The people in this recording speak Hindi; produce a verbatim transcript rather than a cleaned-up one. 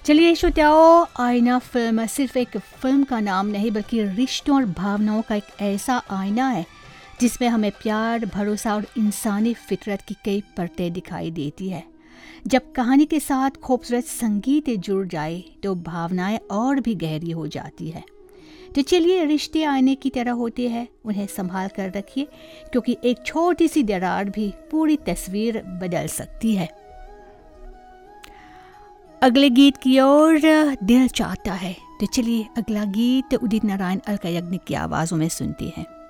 चलिए श्रोताओ, आईना फिल्म सिर्फ एक फिल्म का नाम नहीं बल्कि रिश्तों और भावनाओं का एक ऐसा आईना है जिसमें हमें प्यार, भरोसा और इंसानी फितरत की कई परतें दिखाई देती है। जब कहानी के साथ खूबसूरत संगीत जुड़ जाए तो भावनाएं और भी गहरी हो जाती है। तो चलिए, रिश्ते आईने की तरह होते हैं, उन्हें संभाल कर रखिए क्योंकि एक छोटी सी दरार भी पूरी तस्वीर बदल सकती है। अगले गीत की ओर दिल चाहता है, तो चलिए अगला गीत उदित नारायण अलका याग्निक की आवाज़ों में सुनते हैं।